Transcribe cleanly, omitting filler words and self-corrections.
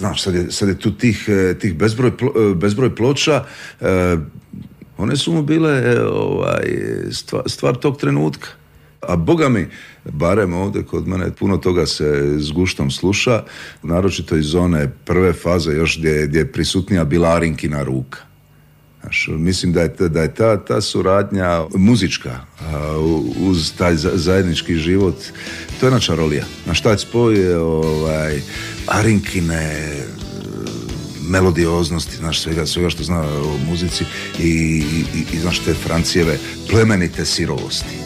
znaš, sad je tu tih bezbroj ploča, one su mu bile stvar tog trenutka. A Boga mi, barem ovdje kod mene, puno toga se s guštom sluša, naročito iz one prve faze još gdje je prisutnija bila Arinkina ruka. Znaš, mislim da je ta suradnja muzička uz taj zajednički život, to je jedna čarolija. Znaš, taj spoj Arinkine melodioznosti, znaš, svega što zna o muzici i znaš, te Francijeve plemenite sirovosti.